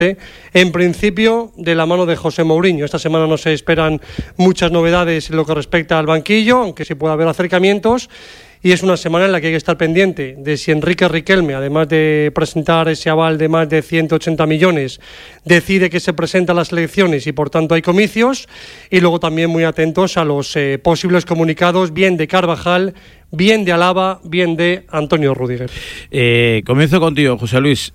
en principio de la mano de José Mourinho. Esta semana no se esperan muchas novedades en lo que respecta al banquillo, aunque sí puede haber acercamientos, y es una semana en la que hay que estar pendiente de si Enrique Riquelme, además de presentar ese aval de más de 180 millones, decide que se presenta a las elecciones y por tanto hay comicios, y luego también muy atentos a los posibles comunicados, bien de Carvajal, bien de Alaba, bien de Antonio Rüdiger. Comienzo contigo, José Luis.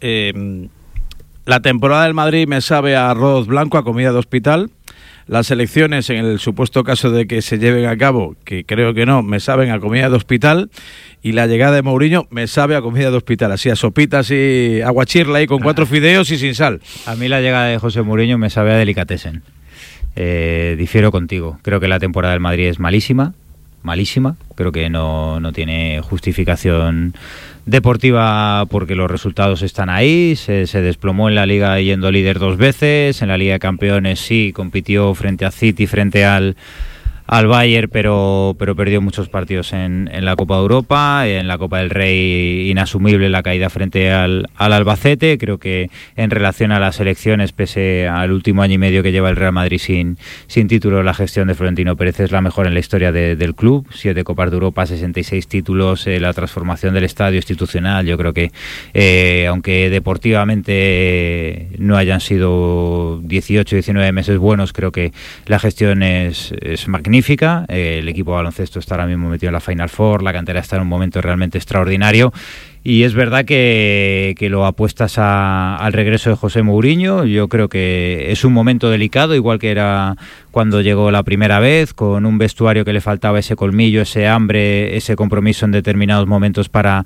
La temporada del Madrid me sabe a arroz blanco, a comida de hospital. Las elecciones, en el supuesto caso de que se lleven a cabo, que creo que no, me saben a comida de hospital. Y la llegada de Mourinho me sabe a comida de hospital, así a sopitas y aguachirla ahí con 4 fideos y sin sal. A mí la llegada de José Mourinho me sabe a delicatessen. Difiero contigo. Creo que la temporada del Madrid es malísima. Creo que no tiene justificación deportiva porque los resultados están ahí. Se desplomó en la Liga yendo líder 2 veces. En la Liga de Campeones sí compitió frente a City, frente al Bayern, pero perdió muchos partidos en la Copa de Europa. En la Copa del Rey, inasumible la caída frente al Albacete. Creo que en relación a las elecciones, pese al último año y medio que lleva el Real Madrid sin título, la gestión de Florentino Pérez es la mejor en la historia del club. 7 Copas de Europa, 66 títulos, la transformación del estadio institucional. Yo creo que aunque deportivamente no hayan sido 18, 19 meses buenos, creo que la gestión es magnífica. El equipo de baloncesto está ahora mismo metido en la Final Four, la cantera está en un momento realmente extraordinario. Y es verdad que lo apuestas al regreso de José Mourinho. Yo creo que es un momento delicado, igual que era cuando llegó la primera vez, con un vestuario que le faltaba ese colmillo, ese hambre, ese compromiso en determinados momentos para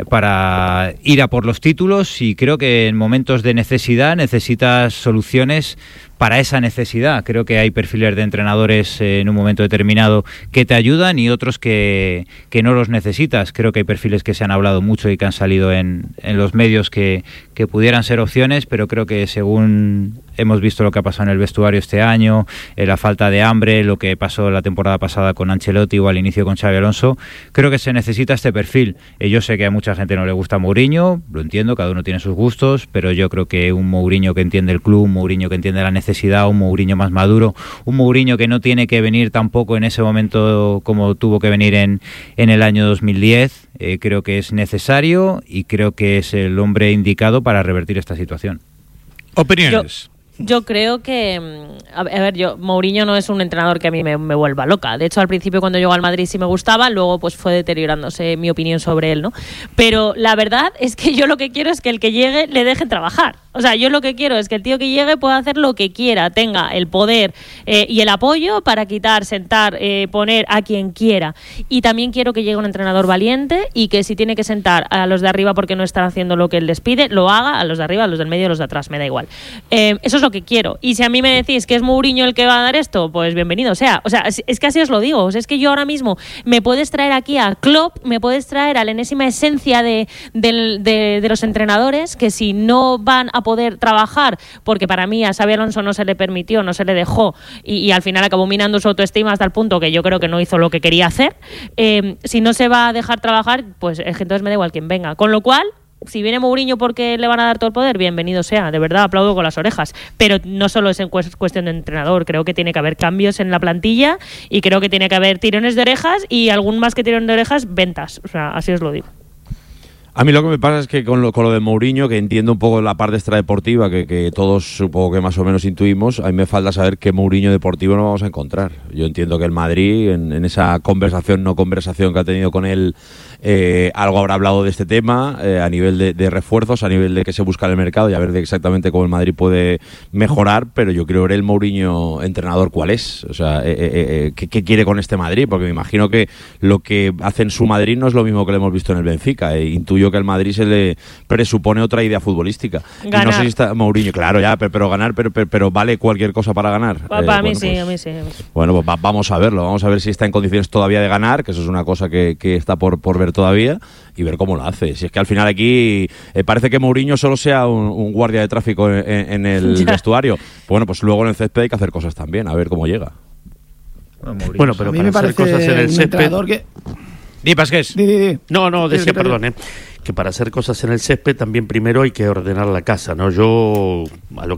ir a por los títulos. Y creo que en momentos de necesidad necesitas soluciones para esa necesidad. Creo que hay perfiles de entrenadores en un momento determinado que te ayudan y otros que no los necesitas. Creo que hay perfiles que se han hablado mucho y que han salido en los medios que pudieran ser opciones, pero creo que según hemos visto lo que ha pasado en el vestuario este año, la falta de hambre, lo que pasó la temporada pasada con Ancelotti o al inicio con Xabi Alonso, creo que se necesita este perfil. Yo sé que a mucha gente no le gusta Mourinho, lo entiendo, cada uno tiene sus gustos, pero yo creo que un Mourinho que entiende el club, un Mourinho que entiende la necesidad, un Mourinho más maduro, un Mourinho que no tiene que venir tampoco en ese momento como tuvo que venir en el año 2010, creo que es necesario y creo que es el hombre indicado para revertir esta situación. Opiniones. Yo creo que, Mourinho no es un entrenador que a mí me vuelva loca. De hecho, al principio cuando llegó al Madrid sí me gustaba, luego pues fue deteriorándose mi opinión sobre él, ¿no? Pero la verdad es que yo lo que quiero es que el que llegue le deje trabajar. O sea, yo lo que quiero es que el tío que llegue pueda hacer lo que quiera, tenga el poder y el apoyo para quitar, sentar, poner a quien quiera. Y también quiero que llegue un entrenador valiente y que si tiene que sentar a los de arriba porque no están haciendo lo que él les pide, lo haga, a los de arriba, a los del medio, a los de atrás, me da igual. Eso es lo que quiero. Y si a mí me decís que es Mourinho el que va a dar esto, pues bienvenido sea. O sea, es que así os lo digo. O sea, es que yo ahora mismo me puedes traer aquí a Klopp, me puedes traer a la enésima esencia de los entrenadores que si no van a poder trabajar, porque para mí a Xabi Alonso no se le permitió, no se le dejó y al final acabó minando su autoestima hasta el punto que yo creo que no hizo lo que quería hacer. Si no se va a dejar trabajar, pues entonces me da igual quien venga. Con lo cual, si viene Mourinho porque le van a dar todo el poder, bienvenido sea, de verdad aplaudo con las orejas, pero no solo es en cuestión de entrenador, creo que tiene que haber cambios en la plantilla y creo que tiene que haber tirones de orejas y algún más que tirón de orejas, ventas, o sea, así os lo digo. A mí lo que me pasa es que con lo de Mourinho, que entiendo un poco la parte extradeportiva, que todos supongo que más o menos intuimos, a mí me falta saber qué Mourinho deportivo no vamos a encontrar. Yo entiendo que el Madrid, en esa conversación que ha tenido con él, algo habrá hablado de este tema, a nivel de refuerzos, a nivel de que se busca en el mercado y a ver de exactamente cómo el Madrid puede mejorar, pero yo creo que el Mourinho entrenador cuál es, o sea, ¿qué quiere con este Madrid? Porque me imagino que lo que hace en su Madrid no es lo mismo que le hemos visto en el Benfica, intuyo que al Madrid se le presupone otra idea futbolística. Ganar. Y no sé si está Mourinho, claro, ya, pero ganar, pero vale cualquier cosa para ganar. Para mí sí, a mí sí. Bueno, pues vamos a verlo, vamos a ver si está en condiciones todavía de ganar, que eso es una cosa que está por ver todavía, y ver cómo lo hace. Si es que al final aquí parece que Mourinho solo sea un guardia de tráfico en el vestuario. Bueno, pues luego en el césped hay que hacer cosas también, a ver cómo llega. Bueno, pero a mí para me hacer parece cosas en el un césped... entrenador que... Di, Pasqués. Di. No, decía, perdón, que para hacer cosas en el césped también primero hay que ordenar la casa, ¿no? Yo, a lo